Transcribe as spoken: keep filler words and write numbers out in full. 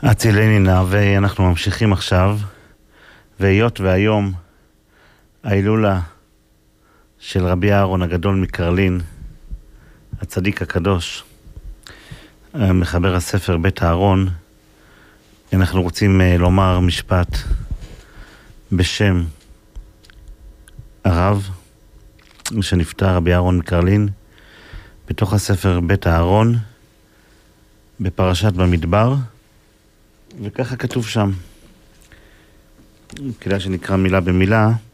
הצילני נא, ואנחנו ממשיכים עכשיו, והיות והיום ההילולה של רבי אהרון הגדול מקרלין, הצדיק הקדוש, מחבר הספר בית אהרון, אנחנו רוצים לומר משפט בשם הרב שנפטר, רבי אהרון מקרלין, בתוך הספר בית אהרון, בפרשת במדבר, וככה כתוב שם. כדאי שנקרא מילה במילה.